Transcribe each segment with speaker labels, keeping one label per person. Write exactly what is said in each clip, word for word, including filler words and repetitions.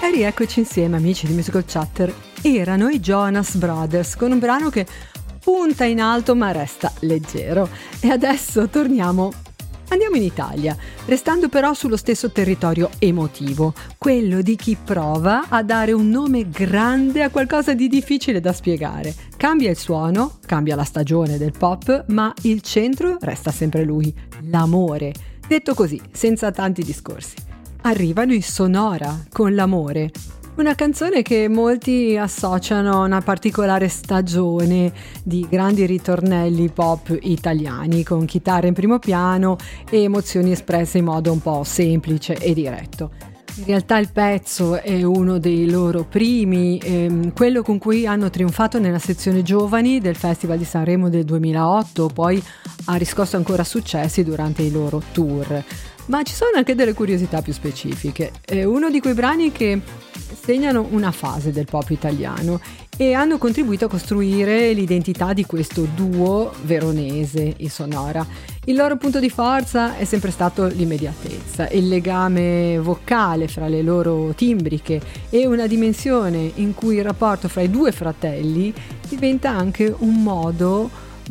Speaker 1: E rieccoci insieme, amici di Musical Chatter. Erano i Jonas Brothers con un brano che punta in alto ma resta leggero. E adesso torniamo, andiamo in Italia, restando però sullo stesso territorio emotivo, quello di chi prova a dare un nome grande a qualcosa di difficile da spiegare. Cambia il suono, cambia la stagione del pop, ma il centro resta sempre lui, l'amore. Detto così, senza tanti discorsi. Arrivano i Sonora con L'amore, una canzone che molti associano a una particolare stagione di grandi ritornelli pop italiani con chitarra in primo piano e emozioni espresse in modo un po' semplice e diretto. In realtà il pezzo è uno dei loro primi, ehm, quello con cui hanno trionfato nella sezione giovani del Festival di Sanremo del duemilaotto, poi ha riscosso ancora successi durante i loro tour. Ma ci sono anche delle curiosità più specifiche. È uno di quei brani che segnano una fase del pop italiano e hanno contribuito a costruire l'identità di questo duo veronese, i Sonora. Il loro punto di forza è sempre stato l'immediatezza, il legame vocale fra le loro timbriche e una dimensione in cui il rapporto fra i due fratelli diventa anche un modo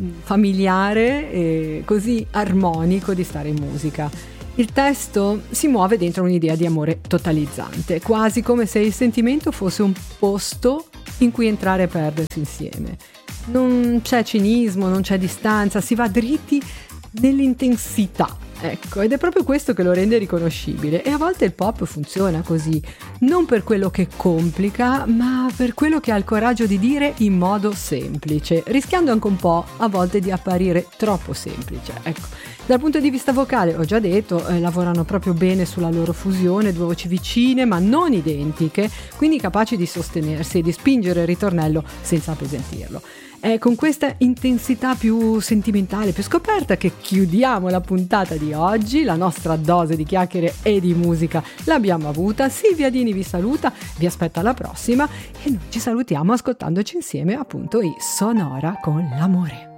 Speaker 1: familiare e così armonico di stare in musica. Il testo si muove dentro un'idea di amore totalizzante, quasi come se il sentimento fosse un posto in cui entrare e perdersi insieme. Non c'è cinismo, non c'è distanza, si va dritti nell'intensità, ecco, ed è proprio questo che lo rende riconoscibile. E a volte il pop funziona così, non per quello che complica, ma per quello che ha il coraggio di dire in modo semplice, rischiando anche un po' a volte di apparire troppo semplice, ecco. Dal punto di vista vocale, ho già detto, eh, lavorano proprio bene sulla loro fusione, due voci vicine ma non identiche, quindi capaci di sostenersi e di spingere il ritornello senza appesantirlo. È con questa intensità più sentimentale, più scoperta, che chiudiamo la puntata di oggi. La nostra dose di chiacchiere e di musica l'abbiamo avuta. Silvia Dini vi saluta, vi aspetta alla prossima e noi ci salutiamo ascoltandoci insieme appunto i Sonora con L'amore.